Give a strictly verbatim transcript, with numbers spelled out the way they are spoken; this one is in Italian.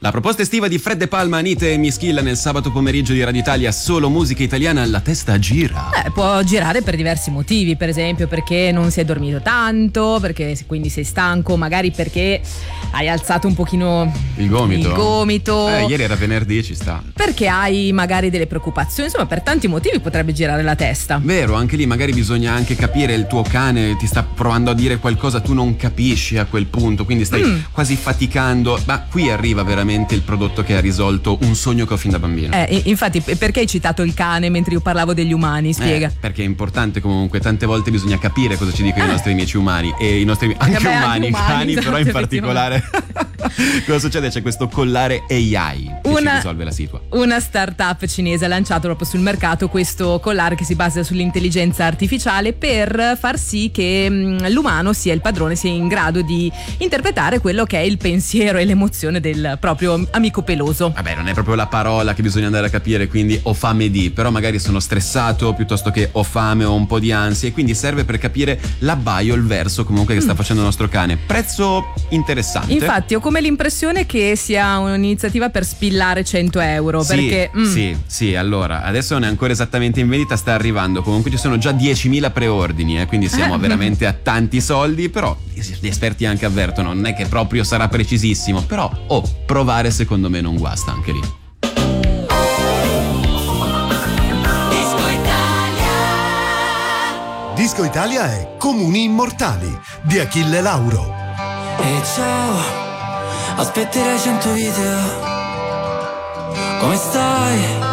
La proposta estiva di Fred De Palma, Anite e Mischilla nel sabato pomeriggio di Radio Italia, solo musica italiana, la testa gira. Eh, può girare per diversi motivi, per esempio perché non si è dormito tanto, perché quindi sei stanco, magari perché hai alzato un pochino il gomito. Il gomito. Eh, ieri era venerdì, ci sta. Perché hai magari delle preoccupazioni, insomma per tanti motivi potrebbe girare la testa. Vero, anche lì magari bisogna anche capire, il tuo cane ti sta provando a dire qualcosa, tu non capisci a quel punto, quindi stai mm. quasi faticando, ma qui arriva veramente il prodotto che ha risolto un sogno che ho fin da bambino. Eh, infatti perché hai citato il cane mentre io parlavo degli umani? Spiega. Eh, perché è importante comunque, tante volte bisogna capire cosa ci dicono eh. i nostri amici umani e i nostri anche, anche umani, umani, cani, esatto, però in particolare cosa succede? C'è questo collare A I che una, ci risolve la situa. Una startup cinese ha lanciato proprio sul mercato questo collare che si basa sull'intelligenza artificiale per far sì che mh, l'umano sia il padrone, sia in grado di interpretare quello che è il pensiero e l'emozione del proprio amico peloso. Vabbè, non è proprio la parola che bisogna andare a capire, quindi ho fame di, però magari sono stressato piuttosto che ho fame o un po' di ansia, e quindi serve per capire l'abbaio, il verso comunque che mm. sta facendo il nostro cane. Prezzo interessante. Infatti ho come l'impressione che sia un'iniziativa per spillare cento euro, sì, perché mm. sì, sì, allora adesso non è ancora esattamente in vendita, sta arrivando, comunque ci sono già diecimila preordini, eh, quindi siamo eh. veramente a tanti soldi, però gli esperti anche avvertono, non è che proprio sarà precisissimo, però oh, provare secondo me non guasta anche lì. Disco Italia è Comuni Immortali di Achille Lauro. E ciao, aspetterai cento video. Come stai?